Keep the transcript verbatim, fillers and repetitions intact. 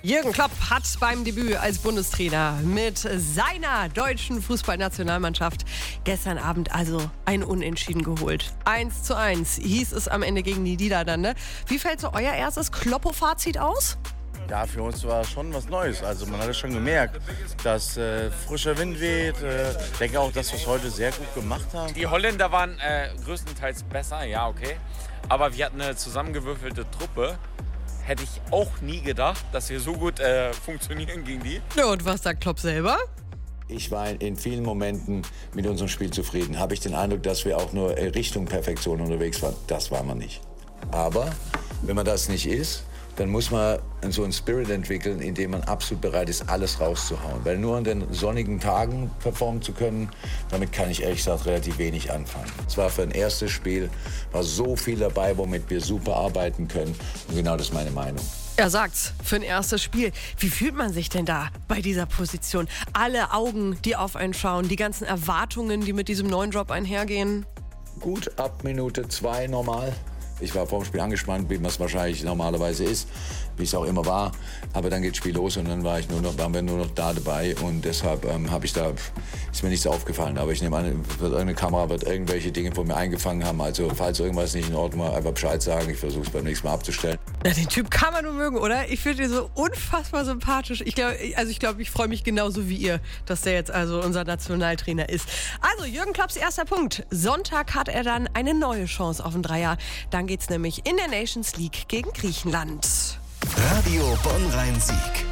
Jürgen Klopp hat beim Debüt als Bundestrainer mit seiner deutschen Fußballnationalmannschaft gestern Abend also ein Unentschieden geholt. eins zu eins hieß es am Ende gegen die Niederlande. Wie fällt so euer erstes Kloppo-Fazit aus? Ja, für uns war es schon was Neues. Also man hat es schon gemerkt, dass äh, frischer Wind weht. Äh, ich denke auch, dass wir es heute sehr gut gemacht haben. Die Holländer waren äh, größtenteils besser, ja okay. Aber wir hatten eine zusammengewürfelte Truppe. Hätte ich auch nie gedacht, dass wir so gut äh, funktionieren gegen die. Ja, und was sagt Klopp selber? Ich war in vielen Momenten mit unserem Spiel zufrieden. Habe ich den Eindruck, dass wir auch nur Richtung Perfektion unterwegs waren. Das waren wir nicht. Aber wenn man das nicht ist, dann muss man so einen Spirit entwickeln, in dem man absolut bereit ist, alles rauszuhauen. Weil nur an den sonnigen Tagen performen zu können, damit kann ich ehrlich gesagt relativ wenig anfangen. Es war für ein erstes Spiel, war so viel dabei, womit wir super arbeiten können. Und genau das ist meine Meinung. Er sagt's, für ein erstes Spiel. Wie fühlt man sich denn da bei dieser Position? Alle Augen, die auf einen schauen, die ganzen Erwartungen, die mit diesem neuen Job einhergehen. Gut, ab Minute zwei normal. Ich war vor dem Spiel angespannt, wie man es wahrscheinlich normalerweise ist, wie es auch immer war. Aber dann geht das Spiel los und dann war ich nur noch, waren wir nur noch da dabei. Und deshalb ähm, habe ich da, ist mir nichts aufgefallen. Aber ich nehme an, wird irgendeine Kamera wird irgendwelche Dinge von mir eingefangen haben. Also falls irgendwas nicht in Ordnung war, einfach Bescheid sagen. Ich versuche es beim nächsten Mal abzustellen. Na, den Typ kann man nur mögen, oder? Ich finde ihn so unfassbar sympathisch. Ich glaube, also ich, glaub, ich freue mich genauso wie ihr, dass der jetzt also unser Nationaltrainer ist. Also Jürgen Klopps erster Punkt. Sonntag hat er dann eine neue Chance auf den Dreier. Dann geht's nämlich in der Nations League gegen Griechenland. Radio Bonn-Rhein-Sieg.